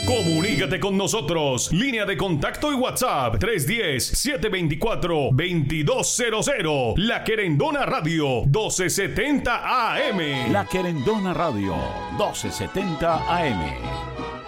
Comunícate con nosotros. Línea de contacto y WhatsApp 310-724-2200. La Querendona Radio 1270 AM. La Querendona Radio 1270 AM.